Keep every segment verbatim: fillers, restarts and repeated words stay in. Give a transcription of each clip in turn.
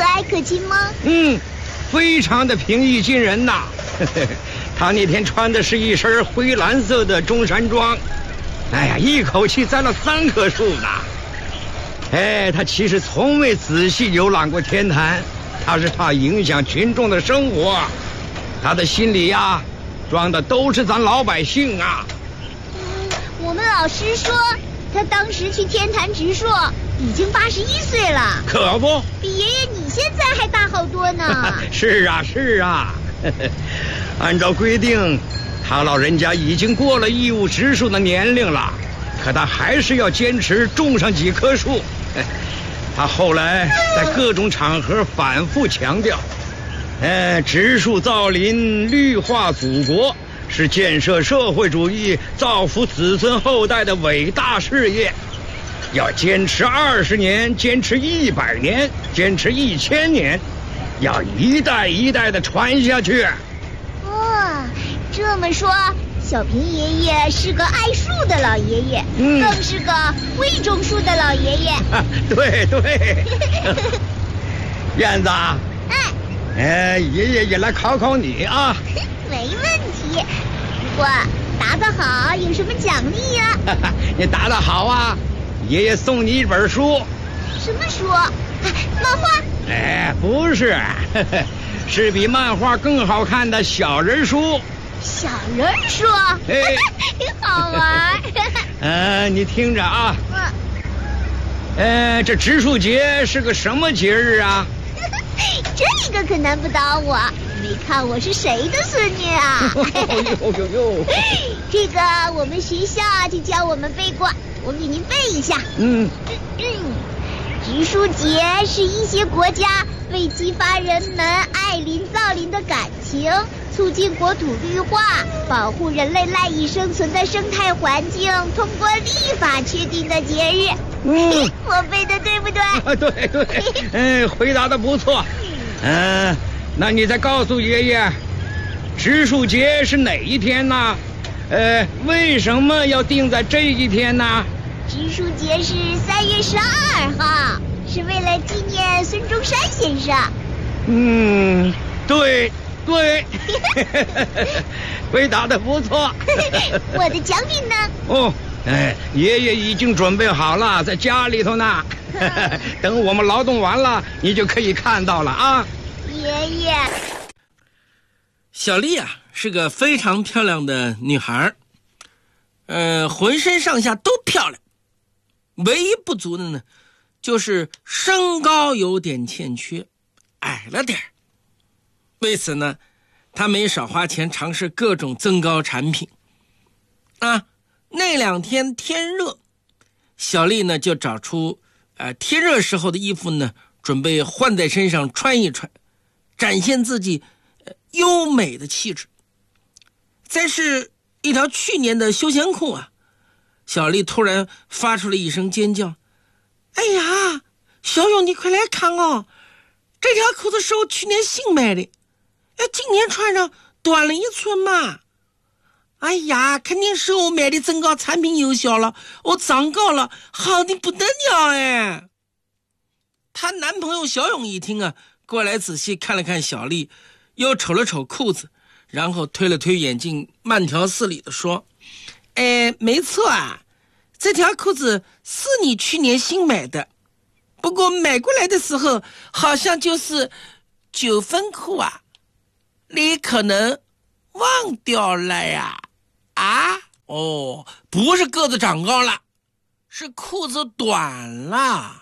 可爱可亲吗？ 嗯，非常的平易近人呐。他那天穿的是一身灰蓝色的中山装，哎呀，一口气栽了三棵树呢。哎，他其实从未仔细游览过天坛，他是怕影响群众的生活，他的心里呀，装的都是咱老百姓啊。 嗯，我们老师说，他当时去天坛植树，已经八十一岁了。 可不， 比爷爷你现在还大好多呢。 是啊，是啊。按照规定，他老人家已经过了义务植树的年龄了，可他还是要坚持种上几棵树。他后来在各种场合反复强调，呃，植树造林，绿化祖国，是建设社会主义、造福子孙后代的伟大事业。要坚持二十年，坚持一百年，坚持一千年，要一代一代的传下去。 哦，这么说，小平爷爷是个爱树的老爷爷，嗯、更是个会种树的老爷爷。 啊、对对。燕子， 哎， 哎，爷爷也来考考你啊。 没问题，不过答得好有什么奖励呀？ 你答得好啊，爷爷送你一本书。 什么书？啊、漫画？ 哎，不是，是比漫画更好看的小人书。 小人书？哎，好玩。 呃，你听着啊。 嗯。 呃，这植树节是个什么节日啊？ 这个可难不倒我，没看我是谁的孙女啊？ 呦呦呦！ 这个我们学校就教我们背过，我给您背一下。 嗯嗯，植树节是一些国家为激发人们爱林造林的感情，促进国土绿化，保护人类赖以生存的生态环境，通过立法确定的节日。嗯，我背的对不对？ 啊，对对，嗯，回答的不错。嗯、呃，那你再告诉爷爷，植树节是哪一天呢？呃，为什么要定在这一天呢？ 植树节是三月十二号，是为了纪念孙中山先生。 嗯，对对，回答的不错。 我的奖品呢？ 哦，哎，爷爷已经准备好了，在家里头呢。等我们劳动完了，你就可以看到了啊。 爷爷， 小丽啊，是个非常漂亮的女孩，呃，浑身上下都漂亮，唯一不足的呢，就是身高有点欠缺，矮了点。为此呢，她没少花钱尝试各种增高产品。啊，那两天天热，小丽呢就找出呃天热时候的衣服呢，准备换在身上穿一穿，展现自己、呃、优美的气质。再是一条去年的休闲裤啊，小丽突然发出了一声尖叫：“哎呀，小勇，你快来看哦，这条裤子是我去年新买的，哎，今年穿上短了一寸嘛。哎呀，肯定是我买的增高产品有效了，我长高了，好的不得了哎。”她男朋友小勇一听啊，过来仔细看了看小丽，又瞅了瞅裤子，然后推了推眼镜，慢条斯理地说：“哎，没错啊，这条裤子是你去年新买的，不过买过来的时候好像就是九分裤啊，你可能忘掉了呀。啊，哦，不是个子长高了，是裤子短了。”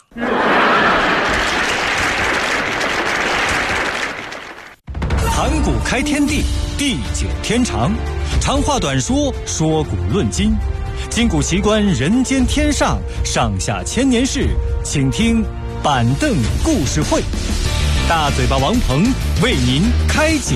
盘古开天地，地久天长，长话短说，说古论今，今古奇观，人间天上，上下千年事，请听板凳故事会。大嘴巴王鹏为您开讲。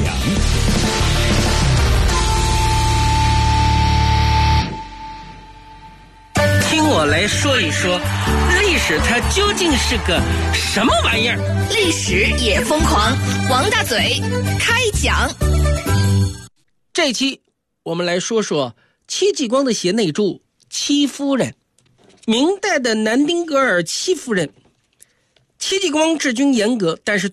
听我来说一说，历史它究竟是个什么玩意儿？ 历史也疯狂，王大嘴开讲。 这期我们来说说戚继光的贤内助戚夫人。明代的南丁格尔戚夫人，戚继光治军严格，但是